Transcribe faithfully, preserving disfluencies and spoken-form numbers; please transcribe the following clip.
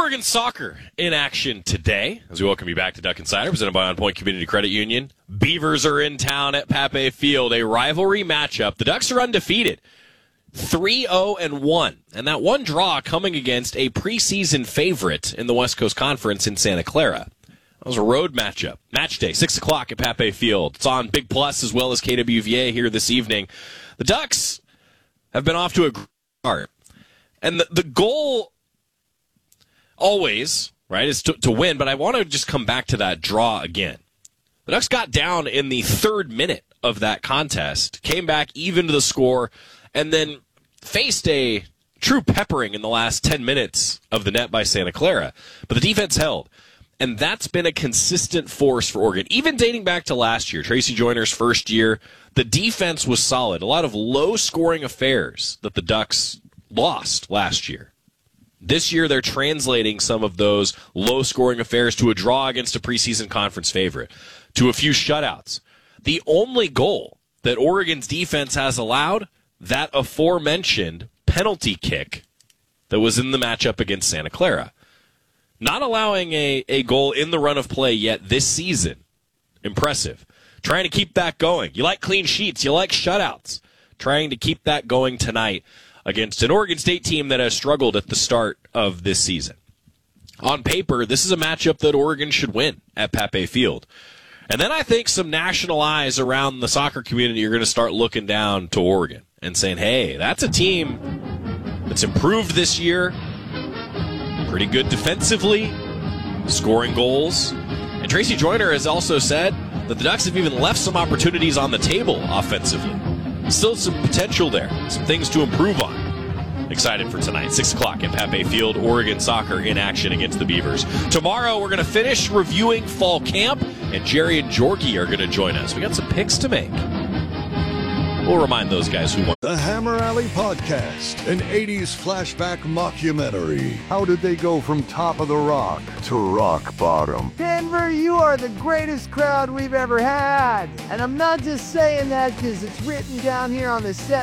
Oregon soccer in action today as we welcome you back to Duck Insider, presented by On Point Community Credit Union. Beavers are in town at Pape Field, a rivalry matchup. The Ducks are undefeated, three oh and one, and that one draw coming against a preseason favorite in the West Coast Conference in Santa Clara. That was a road matchup. Match day, six o'clock at Pape Field. It's on Big Plus as well as K W V A here this evening. The Ducks have been off to a great start, and the, the goal always, right, is to, to win, but I want to just come back to that draw again. The Ducks got down in the third minute of that contest, came back even to the score, and then faced a true peppering in the last ten minutes of the net by Santa Clara. But the defense held, and that's been a consistent force for Oregon. Even dating back to last year, Tracy Joyner's first year, the defense was solid. A lot of low-scoring affairs that the Ducks lost last year. This year, they're translating some of those low-scoring affairs to a draw against a preseason conference favorite, to a few shutouts. The only goal that Oregon's defense has allowed, that aforementioned penalty kick that was in the matchup against Santa Clara. Not allowing a, a goal in the run of play yet this season. Impressive. Trying to keep that going. You like clean sheets. You like shutouts. Trying to keep that going tonight against an Oregon State team that has struggled at the start of this season. On paper, this is a matchup that Oregon should win at Pape Field. And then I think some national eyes around the soccer community are going to start looking down to Oregon and saying, hey, that's a team that's improved this year, pretty good defensively, scoring goals. And Tracy Joyner has also said that the Ducks have even left some opportunities on the table offensively. Still some potential there, some things to improve on. Excited for tonight, six o'clock at Pape Field, Oregon soccer in action against the Beavers. Tomorrow we're going to finish reviewing fall camp, and Jerry and Jorgie are going to join us. We got some picks to make. We'll remind those guys who won. The Hammer Alley Podcast, an eighties flashback mockumentary. How did they go from top of the rock to rock bottom? Denver, you are the greatest crowd we've ever had. And I'm not just saying that because it's written down here on the set